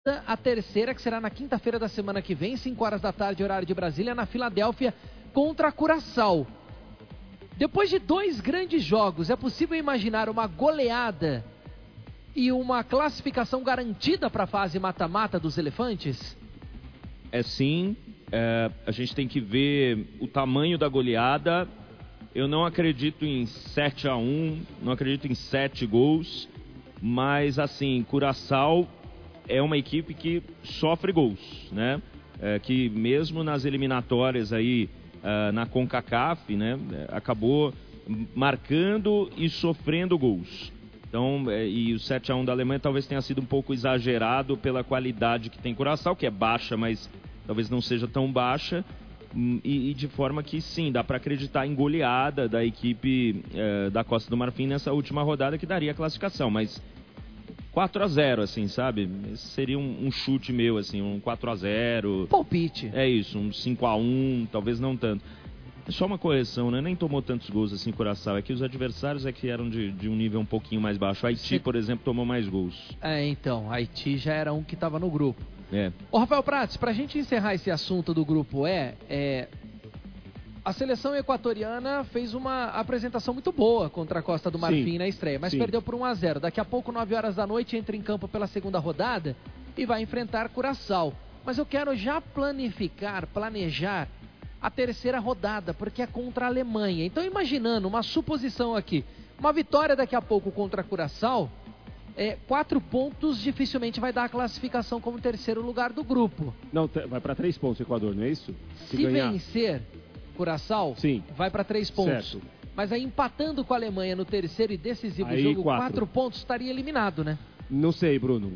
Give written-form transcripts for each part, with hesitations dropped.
A terceira, que será na quinta-feira da semana que vem, 5 horas da tarde, horário de Brasília, na Filadélfia, contra a Curaçao. Depois de 2 grandes jogos, é possível imaginar uma goleada e uma classificação garantida para a fase mata-mata dos Elefantes? É sim, a gente tem que ver o tamanho da goleada. Eu não acredito em 7-1, não acredito em 7 gols, mas assim, Curaçao é uma equipe que sofre gols, né? Que mesmo nas eliminatórias aí, na CONCACAF, né? Acabou marcando e sofrendo gols. Então, e o 7-1 da Alemanha talvez tenha sido um pouco exagerado pela qualidade que tem Curaçao, que é baixa, mas talvez não seja tão baixa. E de forma que sim, dá para acreditar em goleada da equipe da Costa do Marfim nessa última rodada, que daria a classificação, mas 4-0, assim, sabe? Esse seria um chute meu, assim, um 4-0. Palpite. É isso, um 5-1, talvez não tanto. É só uma correção, né? Nem tomou tantos gols assim, Curaçao. É que os adversários é que eram de um nível um pouquinho mais baixo. O Haiti, por exemplo, tomou mais gols. Então, Haiti já era um que estava no grupo. Ô, Rafael Prats, pra gente encerrar esse assunto do grupo a seleção equatoriana fez uma apresentação muito boa contra a Costa do Marfim na estreia, mas perdeu por 1-0. Daqui a pouco, 9 horas da noite, entra em campo pela segunda rodada e vai enfrentar Curaçao. Mas eu quero já planejar a terceira rodada, porque é contra a Alemanha. Então, imaginando uma suposição aqui, uma vitória daqui a pouco contra a Curaçao, 4 pontos dificilmente vai dar a classificação como terceiro lugar do grupo. Não, vai para 3 pontos o Equador, não é isso? Se vencer Curaçao, vai para 3 pontos. Certo. Mas aí empatando com a Alemanha no terceiro e decisivo jogo, 4 pontos, estaria eliminado, né? Não sei, Bruno.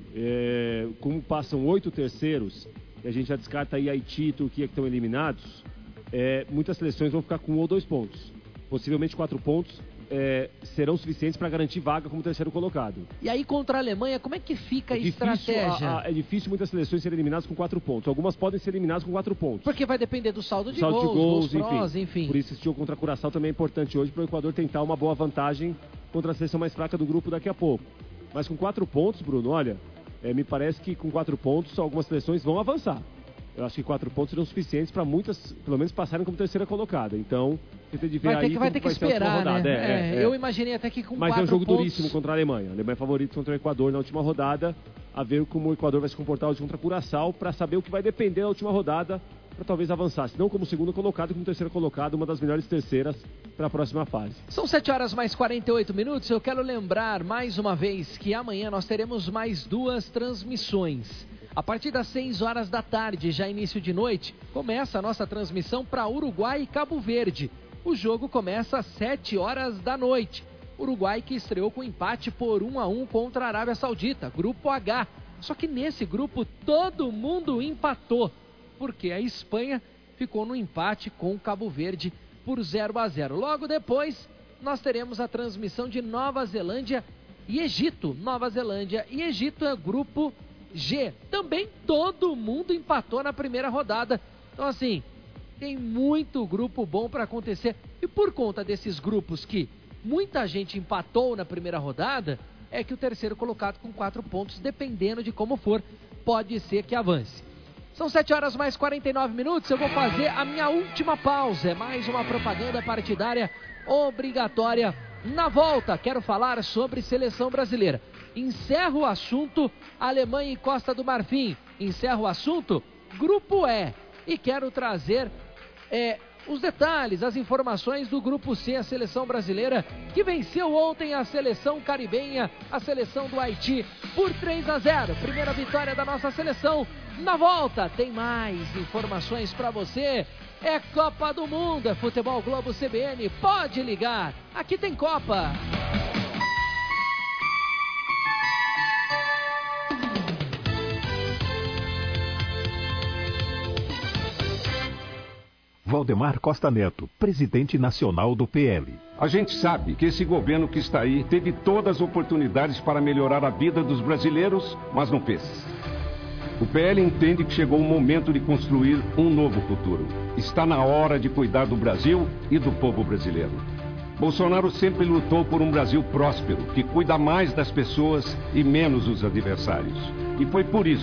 Como passam 8 terceiros, e a gente já descarta aí Haiti e Turquia que estão eliminados, muitas seleções vão ficar com 1 ou 2 pontos. Possivelmente 4 pontos serão suficientes para garantir vaga como terceiro colocado. E aí contra a Alemanha, como é que fica a estratégia? É difícil muitas seleções serem eliminadas com 4 pontos. Algumas podem ser eliminadas com 4 pontos. Porque vai depender do saldo de gols, enfim. Por isso esse jogo contra a Curaçao também é importante hoje para o Equador tentar uma boa vantagem contra a seleção mais fraca do grupo daqui a pouco. Mas com 4 pontos, Bruno, olha, me parece que com 4 pontos algumas seleções vão avançar. Eu acho que 4 pontos serão suficientes para muitas, pelo menos, passarem como terceira colocada. Então, você tem de ver vai ter que esperar, né? Eu imaginei até que com 4 pontos... Mas é um jogo duríssimo contra a Alemanha. A Alemanha é favorita contra o Equador na última rodada. A ver como o Equador vai se comportar hoje contra a Curaçao, para saber o que vai depender da última rodada, para talvez avançar. Se não como segundo colocado, como terceiro colocado, uma das melhores terceiras para a próxima fase. São 7 horas mais 48 minutos. Eu quero lembrar mais uma vez que amanhã nós teremos mais 2 transmissões. A partir das 6 horas da tarde, já início de noite, começa a nossa transmissão para Uruguai e Cabo Verde. O jogo começa às 7 horas da noite. Uruguai que estreou com empate por 1-1 contra a Arábia Saudita, grupo H. Só que nesse grupo todo mundo empatou, porque a Espanha ficou no empate com o Cabo Verde por 0-0. Logo depois, nós teremos a transmissão de Nova Zelândia e Egito. Nova Zelândia e Egito é grupo G. Também todo mundo empatou na primeira rodada. Então, assim, tem muito grupo bom para acontecer. E por conta desses grupos que muita gente empatou na primeira rodada, é que o terceiro colocado com 4 pontos, dependendo de como for, pode ser que avance. São 7 horas mais 49 minutos. Eu vou fazer a minha última pausa. É mais uma propaganda partidária obrigatória. Na volta, quero falar sobre seleção brasileira. Encerro o assunto Alemanha e Costa do Marfim. Encerro o assunto Grupo E. E quero trazer os detalhes, as informações do Grupo C, a seleção brasileira, que venceu ontem a seleção caribenha, a seleção do Haiti, por 3-0. Primeira vitória da nossa seleção. Na volta, tem mais informações para você. É Copa do Mundo, é Futebol Globo CBN. Pode ligar, aqui tem Copa. Valdemar Costa Neto, presidente nacional do PL. A gente sabe que esse governo que está aí teve todas as oportunidades para melhorar a vida dos brasileiros, mas não fez. O PL entende que chegou o momento de construir um novo futuro. Está na hora de cuidar do Brasil e do povo brasileiro. Bolsonaro sempre lutou por um Brasil próspero, que cuida mais das pessoas e menos dos adversários. E foi por isso